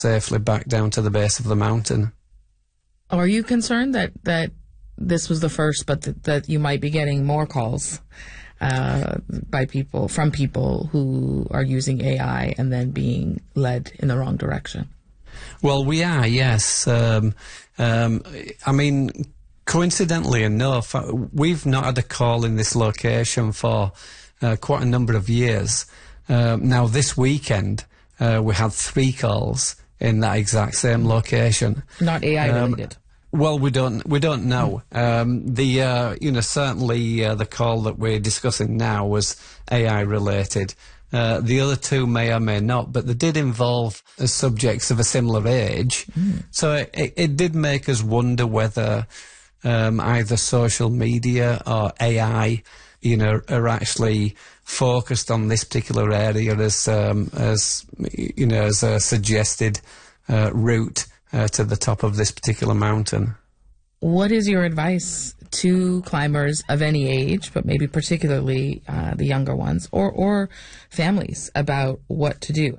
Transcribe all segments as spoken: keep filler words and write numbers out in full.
safely back down to the base of the mountain. Are you concerned that, that this was the first, but that, that you might be getting more calls uh, by people, from people who are using A I and then being led in the wrong direction? Well, we are, yes. Um, um, I mean, coincidentally enough, we've not had a call in this location for uh, quite a number of years. Uh, now, this weekend, uh, we had three calls in that exact same location. Not A I related. Um, well, we don't we don't know. Um, the uh, you know certainly uh, the call that we're discussing now was A I related. Uh, the other two may or may not, but they did involve uh, subjects of a similar age. Mm. So it, it, it did make us wonder whether um, either social media or A I, you know, are actually focused on this particular area as, um, as you know, as a suggested uh, route uh, to the top of this particular mountain. What is your advice to climbers of any age, but maybe particularly uh, the younger ones, or or families, about what to do?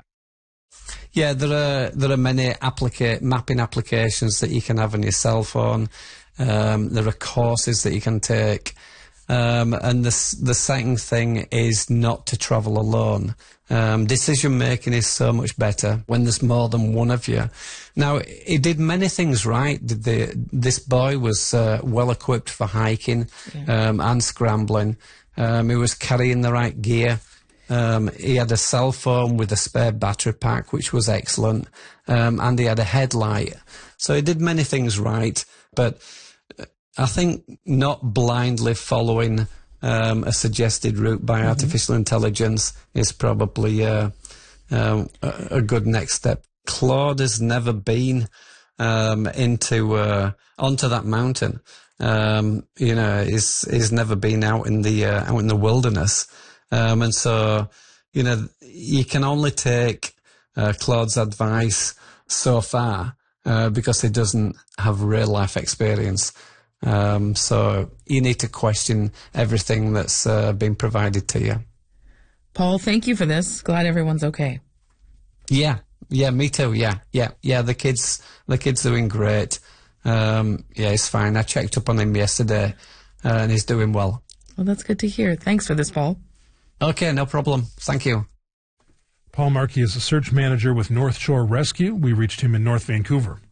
Yeah, there are there are many applica- mapping applications that you can have on your cell phone. Um, there are courses that you can take. Um, and the, the second thing is not to travel alone. Um, decision making is so much better when there's more than one of you. Now, he did many things right. The, this boy was uh, well equipped for hiking yeah. um, and scrambling. Um, he was carrying the right gear. Um, he had a cell phone with a spare battery pack, which was excellent. Um, and he had a headlight. So he did many things right. But I think not blindly following um, a suggested route by mm-hmm. artificial intelligence is probably uh, um, a, a good next step. Claude has never been um, into uh, onto that mountain. Um, you know, he's he's never been out in the uh, out in the wilderness, um, and so you know you can only take uh, Claude's advice so far uh, because he doesn't have real life experience. Um, so you need to question everything that's uh, been provided to you. Paul, thank you for this. Glad everyone's okay. Yeah, yeah, me too. Yeah, yeah, yeah. The kids, the kids doing great. Um, yeah, he's fine. I checked up on him yesterday, uh, and he's doing well. Well, that's good to hear. Thanks for this, Paul. Okay, no problem. Thank you. Paul Markey is a search manager with North Shore Rescue. We reached him in North Vancouver.